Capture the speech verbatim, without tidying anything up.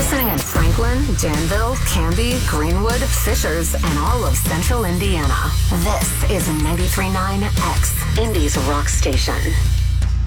listening in Franklin, Danville, Canby, Greenwood, Fishers, and all of central Indiana. This is ninety-three point nine X, Indy's rock station.